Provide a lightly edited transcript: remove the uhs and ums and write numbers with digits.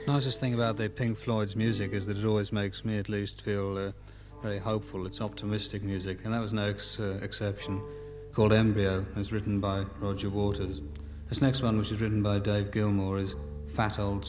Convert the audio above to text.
The nicest thing about the Pink Floyd's music is that it always makes me at least feel very hopeful. It's optimistic music, and that was no exception. Called Embryo, it was written by Roger Waters. This next one, which is written by Dave Gilmour, is Fat Old